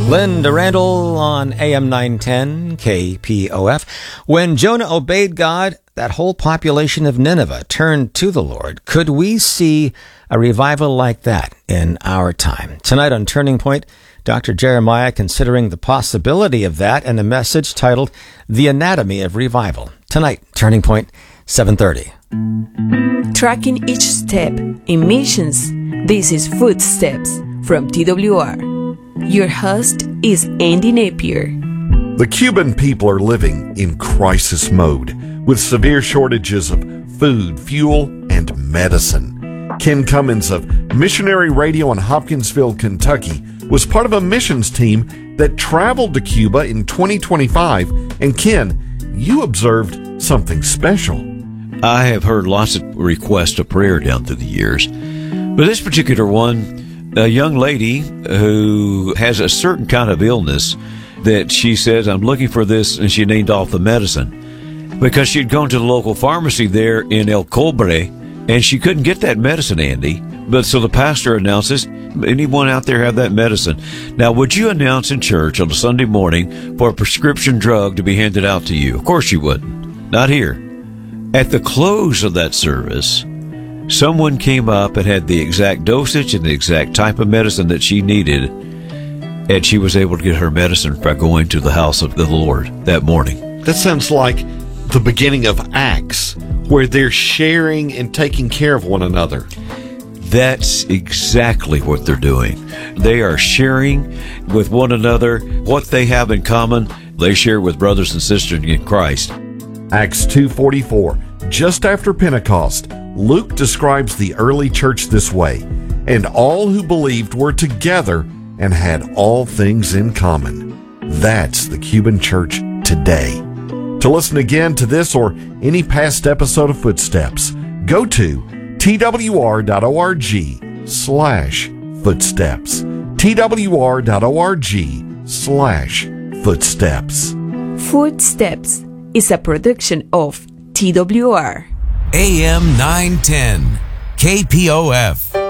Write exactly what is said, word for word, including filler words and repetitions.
Linda Randall on A M nine ten K P O F. When Jonah obeyed God, that whole population of Nineveh turned to the Lord. Could we see a revival like that in our time? Tonight on Turning Point, Doctor Jeremiah considering the possibility of that and a message titled The Anatomy of Revival. Tonight, Turning Point, seven thirty. Tracking each step in missions. This is Footsteps from T W R. Your host is Andy Napier. The Cuban people are living in crisis mode with severe shortages of food, fuel, and medicine. Ken Cummins of Missionary Radio in Hopkinsville, Kentucky, was part of a missions team that traveled to Cuba in twenty twenty-five. And Ken, you observed something special. I have heard lots of requests of prayer down through the years, but this particular one, a young lady who has a certain kind of illness that she says, I'm looking for this, and she named off the medicine because she'd gone to the local pharmacy there in El Cobre, and she couldn't get that medicine, Andy. But so the pastor announces, anyone out there have that medicine? Now, would you announce in church on a Sunday morning for a prescription drug to be handed out to you? Of course you wouldn't. Not here. At the close of that service, someone came up and had the exact dosage and the exact type of medicine that she needed, and she was able to get her medicine by going to the house of the Lord that morning. That sounds like the beginning of Acts, where they're sharing and taking care of one another. That's exactly what they're doing. They are sharing with one another what they have in common. They share with brothers and sisters in Christ. Acts two forty-four. Just after Pentecost, Luke describes the early church this way, and all who believed were together and had all things in common. That's the Cuban church today. To listen again to this or any past episode of Footsteps, go to twr.org slash footsteps. twr.org slash footsteps. Footsteps is a production of T W R. A M nine ten K P O F.